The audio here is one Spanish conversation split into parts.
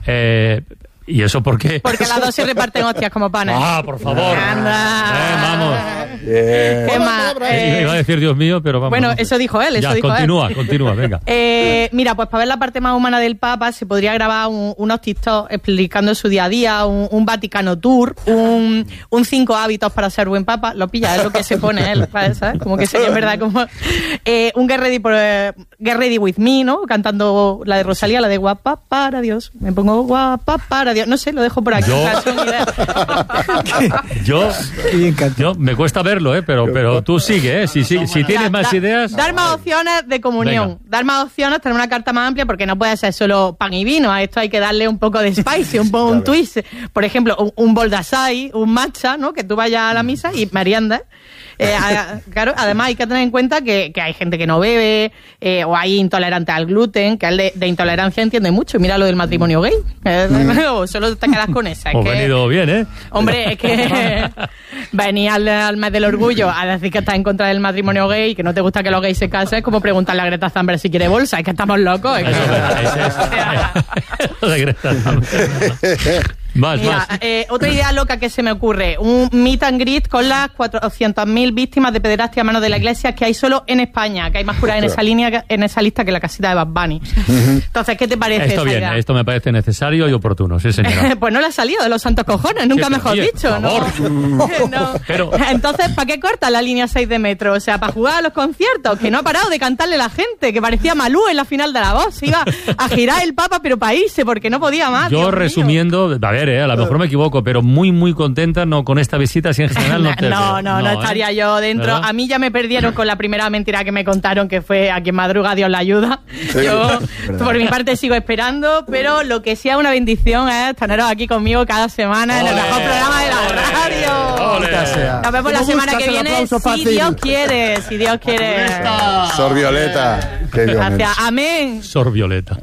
¿Y eso por qué? Porque las dos se reparten hostias como panes. Por favor. Anda. Vamos. ¿Qué más? Iba a decir Dios mío, pero vamos. Bueno, eso dijo él. Continúa, venga. Mira, pues para ver la parte más humana del Papa se podría grabar unos TikTok explicando su día a día, un Vaticano Tour, un 5 hábitos para ser buen Papa. Lo pilla, es lo que se pone él, ¿sabes? Como que sería en verdad como... un Get Ready With Me, ¿no? Cantando la de Rosalía, la de guapa para Dios. Me pongo guapa para Dios. No sé, lo dejo por aquí. Yo me cuesta verlo, pero tú sigue, si tienes más ideas. Dar más opciones de comunión. Venga. Dar más opciones, tener una carta más amplia, porque no puede ser solo pan y vino. A esto hay que darle un poco de spicy, un twist. Por ejemplo, un bol de açaí, un matcha, ¿no? Que tú vayas a la misa y meriendas. Claro, además hay que tener en cuenta que hay gente que no bebe, o hay intolerantes al gluten, que él de intolerancia entiende mucho. Y mira lo del matrimonio gay. Solo te quedas con esa. Has venido bien, ¿eh? Hombre, es que venir al mes del orgullo a decir que estás en contra del matrimonio gay y que no te gusta que los gays se casen, es como preguntarle a Greta Thunberg si quiere bolsa. Es que estamos locos. Es Eso de Greta Thunberg. Más. Otra idea loca que se me ocurre, un meet and greet con las 400.000 víctimas de pederastia a manos de la Iglesia que hay solo en España, que hay más curas en esa lista que la casita de Bad Bunny. Entonces, ¿qué te parece esa idea? Esto me parece necesario y oportuno, sí señora. Pues no le ha salido de los santos cojones, nunca mejor dicho, ¿no? Pero... Entonces, ¿para qué corta la línea 6 de metro? O sea, para jugar a los conciertos, que no ha parado de cantarle la gente, que parecía Malú en la final de La Voz, iba a girar el Papa pero para irse, porque no podía más. Yo resumiendo, a ver, a lo mejor me equivoco, pero muy, muy contenta con esta visita, si en general no te no estaría yo dentro. ¿Verdad? A mí ya me perdieron con la primera mentira que me contaron, que fue a quien madruga Dios la ayuda. Sí, yo, por mi parte, sigo esperando, pero lo que sí es una bendición es teneros aquí conmigo cada semana en el mejor programa de la radio. Nos vemos la semana que viene, si Dios quiere. Sor Violeta. Gracias, amén. Sor Violeta.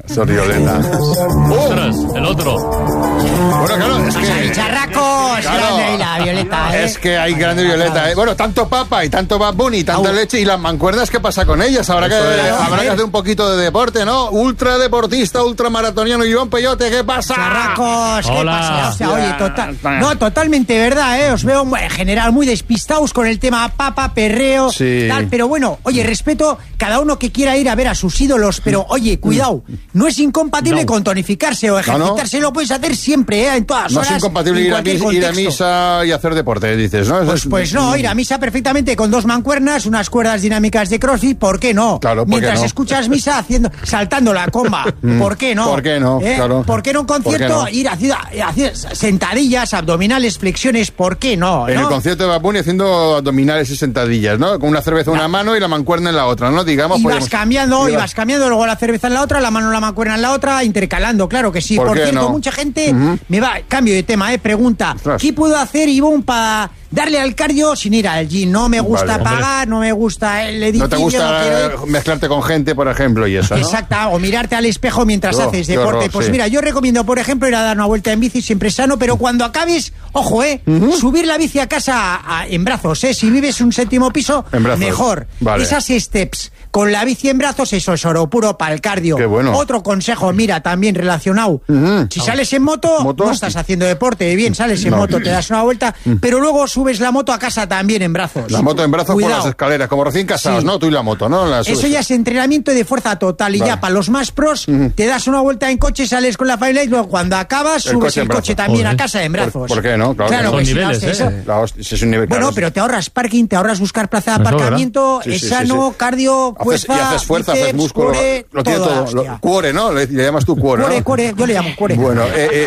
Ostras, el otro. Bueno, claro, es que... Bicharracos, grande y la Violeta, Es que hay grande Violeta, Bueno, tanto Papa y tanto Bad Bunny y tanta leche, y las mancuernas, ¿qué pasa con ellas? Habrá que hacer un poquito de deporte, ¿no? Ultradeportista, ultramaratoniano, Iván Peyote, ¿qué pasa? Bicharracos, ¿qué Hola. pasa? O sea, oye, totalmente verdad, os veo en general muy despistados con el tema Papa, perreo, tal, pero bueno, oye, respeto cada uno que quiera ir a ver a sus ídolos, pero oye, cuidado, no es incompatible con tonificarse o ejercitarse, lo puedes hacer siempre, en todas horas. No es incompatible ir a misa y hacer deporte, dices, ¿no? Pues no, ir a misa perfectamente con 2 mancuernas, unas cuerdas dinámicas de CrossFit, ¿por qué no? Claro, mientras escuchas misa saltando la comba, ¿por qué no? ¿Por qué no? Claro. ¿Por qué no un concierto ir a hacer sentadillas, abdominales, flexiones, ¿por qué no? En el concierto de Bad Bunny haciendo abdominales y sentadillas, ¿no? Con una cerveza en una mano y la mancuerna en la otra, ¿no? Digamos, y vas cambiando, luego la cerveza en la otra, la mano en la mancuerna en la otra, intercalando, claro que sí. Por cierto, mucha gente cambio de tema, pregunta, ¿qué puedo hacer, Ivonne, para darle al cardio sin ir al gym? No me gusta pagar, no me gusta el edificio. No te gusta mezclarte con gente, por ejemplo, y eso, ¿no? Exacto, o mirarte al espejo mientras haces deporte. Pues mira, yo recomiendo, por ejemplo, ir a dar una vuelta en bici, siempre sano, pero cuando acabes, ojo, subir la bici a casa en brazos, si vives un 7º piso, mejor. Vale. Esas steps con la bici en brazos, eso es oro puro para el cardio. Qué bueno. Otro consejo, mira, también relacionado. Si sales en moto, no estás haciendo deporte, bien, sales en moto, te das una vuelta, pero luego subes la moto a casa también en brazos. La moto en brazos por las escaleras, como recién casados, ¿no? Tú y la moto, ¿no? Eso ya es entrenamiento de fuerza total. Y ya para los más pros, te das una vuelta en coche, sales con la Firelight, luego cuando acabas, subes el coche también a casa en brazos. ¿Por qué no? Claro, son niveles, es un nivel, bueno, pero te ahorras parking, te ahorras buscar plaza de aparcamiento, es sano, cardio, fuerza. Y haces fuerza, haces músculo. Lo tiene todo. Cuore, ¿no? Le llamas tú cuore, Cuore, yo le llamo cuore. Bueno,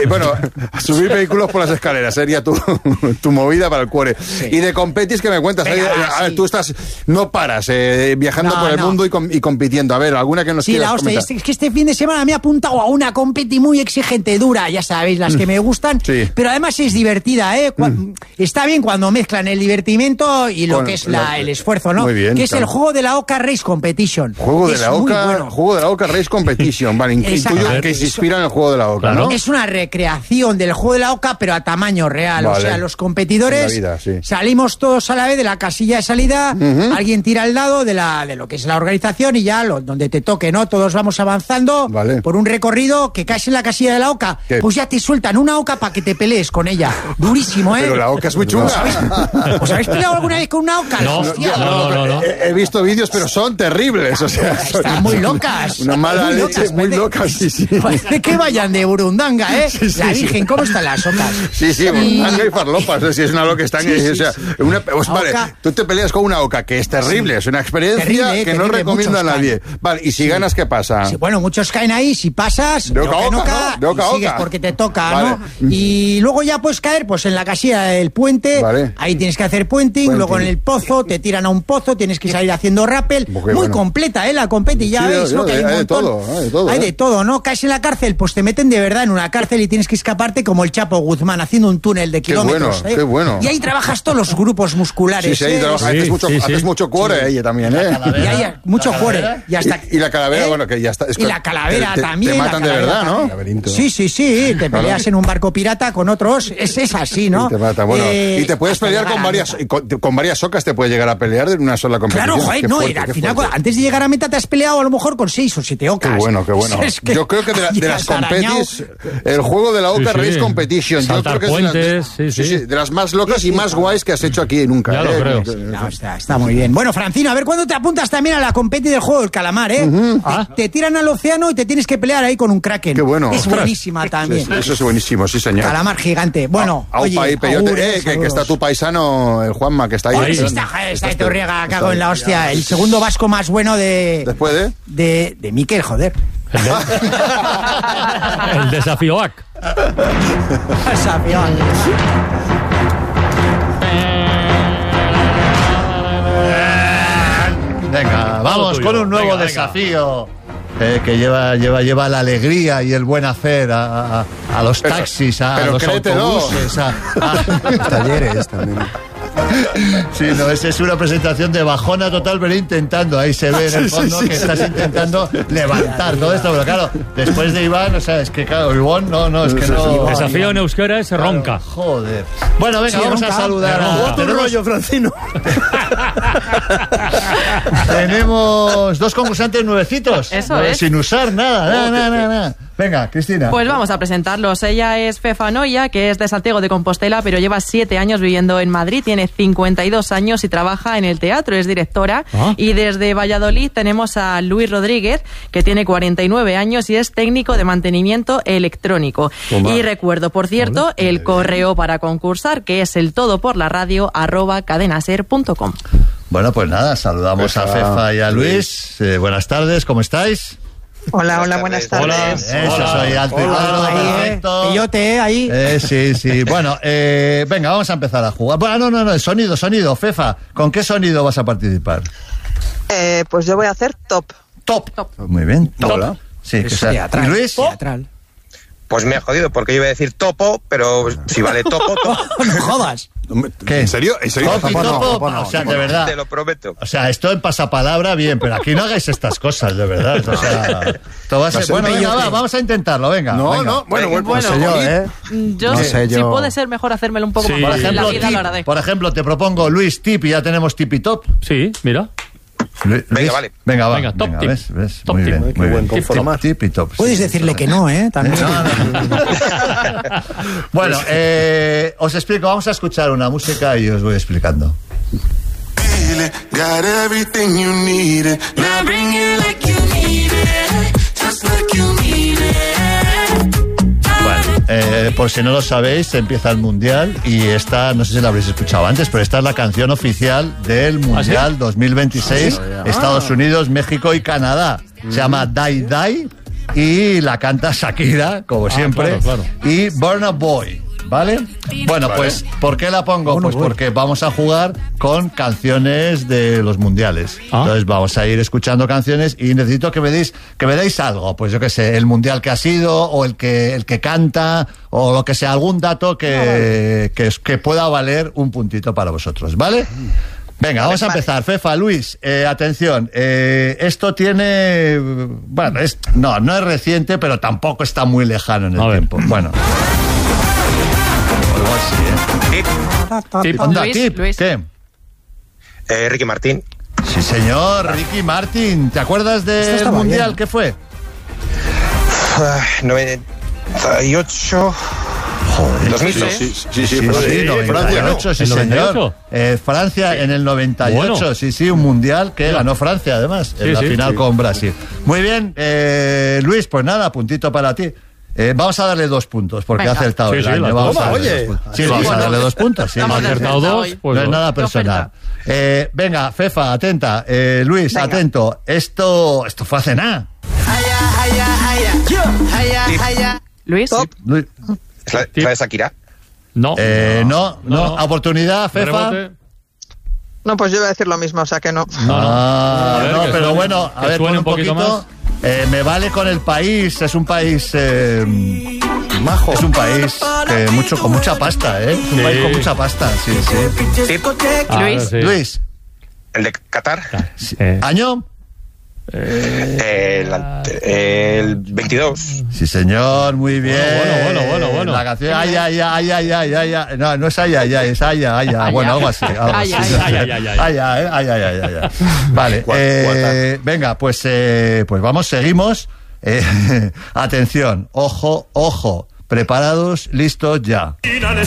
subir vehículos por las escaleras sería tu movida para el cuore. Y de competis, que me cuentas. Venga, a ver, tú no paras viajando por el mundo y compitiendo. A ver, alguna que nos quieras comentar. Es que este fin de semana me he apuntado a una competi muy exigente, dura, ya sabéis, las que me gustan, pero además es divertida, Está bien cuando mezclan el divertimento y lo que es el esfuerzo, ¿no? Muy bien, que es el juego de la Oca Race Competition. Juego de la Oca Race Competition. Vale, intuyo que se inspira en el juego de la Oca, ¿no? Es una recreación del juego de la Oca, pero a tamaño real. Vale. O sea, los competidores salimos todos a la vez de la casilla de salida, alguien tira el dado de lo que es la organización y ya donde te toque, ¿no? Todos vamos avanzando por un recorrido que caes en la casilla de la Oca. ¿Qué? Pues ya te sueltan una Oca para que te pelees con ella. Durísimo, ¿eh? Pero la Oca es muy chunga. ¿Os habéis peleado alguna vez con una Oca? No. He visto vídeos, pero son terribles. O sea, están muy locas. Una mala leche, muy locas, sí. Parece que vayan de burundanga, ¿eh? Sí, la Virgen, ¿cómo están las ocas? Sí, burundanga y farlopas. O sea, es una loca que están... O sea, vale, tú te peleas con una Oca, que es terrible. Es una experiencia que no recomiendo a nadie. Vale, y si ganas, ¿qué pasa? Sí, bueno, muchos caen ahí. Si pasas, de oca, sigues porque te toca, ¿no? Y luego ya puedes caer pues en la casilla del puente. Ahí tienes que hacer puenting. Luego en el pozo, te tiran a un pozo. Tienes que salir haciendo rappel. Muy completa, la competi. Ya veis, ¿no? Que hay un montón. Hay de todo, ¿no? Caes en la cárcel, pues te meten de verdad en una cárcel y tienes que escaparte como el Chapo Guzmán, haciendo un túnel de kilómetros. Qué bueno. Y ahí trabajas todos los grupos musculares. Sí, ahí trabajas. Haces mucho cuore ahí también, ¿eh? Y hay mucho cuore. Y la calavera, bueno, que ya está. Y la calavera también. Te matan de verdad, ¿no? Sí. Te peleas en un barco pirata con otros. Es así, ¿no? Y te matan. Bueno, y te puedes pelear con varias ocas, te puedes llegar a pelear de una sola competición. Claro, joder, no. Y al final, antes de llegar a meta, te has peleado a lo mejor con 6 o 7 ocas. Qué bueno. Yo creo que de las competis, el juego de la Oca Race Competition, yo creo que es de las más locas y más guays que has hecho aquí nunca. Ya lo creo. No, está muy bien. Bueno, Francino, a ver cuándo te apuntas también a la competi del juego del calamar, ¿eh? Te tiran al océano y te tienes que pelear ahí con un kraken. Qué bueno. Es buenísima también. Eso es buenísimo, sí, señor. Calamar gigante. Bueno, oye, que está tu paisano, el Juanma, que está ahí. Sí, está de Torriega, cago en la hostia. El segundo vasco más bueno ¿Después de Miquel, joder. El desafío AC. Venga, vamos con un nuevo desafío. Que lleva la alegría y el buen hacer a los taxis, a los autobuses, a los talleres también. Sí, no, es una presentación de bajona total, pero intentando, ahí se ve en el fondo que estás intentando levantar todo esto, pero claro, después de Iván, o sea, es que claro, Iván, no, es que no... Desafío en euskera es ronca. Joder. Bueno, venga, vamos a saludar a... Otro rollo, Francino. Tenemos 2 concursantes nuevecitos. Eso es. Sin usar nada. Venga, Cristina. Pues vamos a presentarlos. Ella es Fefa Noya, que es de Santiago de Compostela, pero lleva 7 años viviendo en Madrid, tiene 52 años y trabaja en el teatro, es directora. Y desde Valladolid tenemos a Luis Rodríguez, que tiene 49 años y es técnico de mantenimiento electrónico. Y recuerdo, por cierto, el correo para concursar, que es eltodoporlaradio@cadenaser.com. Bueno, pues nada, saludamos a Fefa y a Luis. Buenas tardes, ¿cómo estáis? Hola, buenas tardes. Eso, soy alto y claro, perfecto. Peyote, ahí. Sí. Bueno, venga, vamos a empezar a jugar. Bueno, no, sonido. Fefa, ¿con qué sonido vas a participar? Pues yo voy a hacer top. Top. Muy bien, top. Sí, que sea. Teatral. ¿Y Luis? Teatral. Pues me ha jodido, porque yo iba a decir topo, pero si vale topo. No jodas. ¿Qué? ¿En serio? Topo. O sea, de verdad. Te lo prometo. O sea, esto en pasapalabra, bien, pero aquí no hagáis estas cosas, de verdad. O sea, esto va a ser... Bueno, venga, vamos a intentarlo, venga. No, bueno, no sé yo, Yo, no sé, si puede ser mejor hacérmelo un poco más fácil, la vida lo hará de. Por ejemplo, te propongo Luis Tip y ya tenemos Tip y Top. Sí, mira. Venga, vale. Venga, top tip. ¿Ves? Top muy tip. bien, muy bien. Tip y top. Puedes decirle que no, ¿eh? También. No. Bueno, os explico, vamos a escuchar una música y os voy explicando. Por si no lo sabéis, empieza el Mundial y esta, no sé si la habréis escuchado antes, pero esta es la canción oficial del Mundial 2026, Estados Unidos, México y Canadá. Se llama Die Die y la canta Shakira, como siempre, claro. Y Burna Boy. ¿Vale? Bueno, pues, ¿por qué la pongo? Pues porque vamos a jugar con canciones de los mundiales. Entonces vamos a ir escuchando canciones y necesito que me deis algo. Pues yo qué sé, el mundial que ha sido, o el que canta, o lo que sea, algún dato que pueda valer un puntito para vosotros, ¿vale? Venga, vamos a empezar. Fefa, Luis, atención. Esto tiene... Bueno, no es reciente, pero tampoco está muy lejano en el tiempo. Bueno. Tip. Onda, Luis, tip. Luis. ¿Qué? Ricky Martin. Sí, señor, Ricky Martin. ¿Te acuerdas del mundial que fue? 98... Joder, 2006. Sí, 98, sí, señor. Francia en el 98, bueno. Sí, un mundial que ganó Francia, además, en la final con Brasil. Muy bien, Luis, pues nada, puntito para ti. Vamos a darle 2 puntos, porque ha acertado el año. Vamos a darle 2 puntos. Sí, ha acertado 2, pues no es nada personal. Venga, Fefa, atenta. Luis, atento. Esto fue hace nada. Luis. ¿Es la de Shakira? No. Oportunidad, Fefa. No, pues yo voy a decir lo mismo, o sea que no. No, pero bueno, a ver, pon un poquito más. Me vale con el país, es un país majo. Es un país con mucha pasta, ¿eh? Es un país con mucha pasta, sí. Luis. ¿El de Qatar? ¿Año? El 22. Sí, señor, muy bien. Bueno. La canción, ay. No es ay, es ay. Bueno, algo así. Ay. Vale, venga, pues vamos, seguimos. Atención, ojo. Preparados, listos, ya.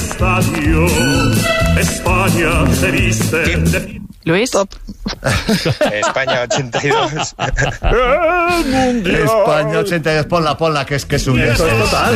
Luis. Top. España 82. España 82, ponla, que es un desastre.